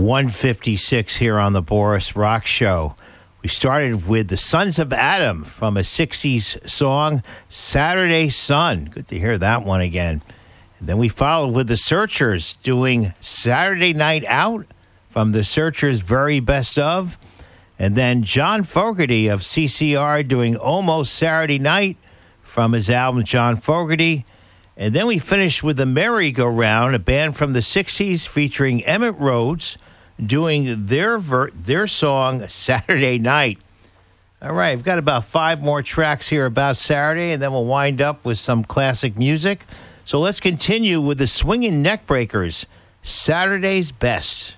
156 here on the Boris Rock Show. We started with the Sons of Adam from a 60s song, Saturday Sun. Good to hear that one again. And then we followed with the Searchers doing Saturday Night Out from the Searchers' Very Best Of. And then John Fogerty of CCR doing Almost Saturday Night from his album John Fogerty. And then we finished with the Merry-Go-Round, a band from the 60s featuring Emmett Rhodes doing their song Saturday Night. All right, we've got about 5 more tracks here about Saturday, and then we'll wind up with some classic music. So let's continue with the Swingin' Neckbreakers, Saturday's Best.